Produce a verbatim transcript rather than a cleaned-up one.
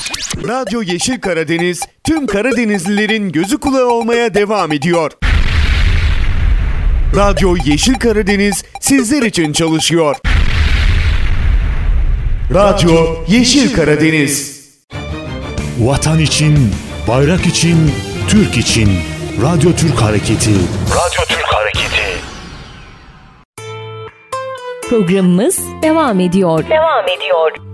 Radyo Yeşil Karadeniz tüm Karadenizlilerin gözü kulağı olmaya devam ediyor. Radyo Yeşil Karadeniz sizler için çalışıyor. Radyo Yeşil Karadeniz. Vatan için, bayrak için, Türk için. Radyo Türk Hareketi. Radyo Türk Hareketi. Programımız devam ediyor. Devam ediyor.